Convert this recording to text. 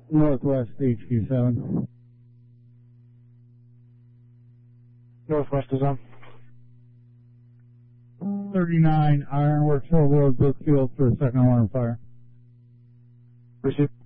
Northwest HQ7. Northwest is on. 39 Ironworks Hill Road, Brookfield for a second alarm fire. Receive.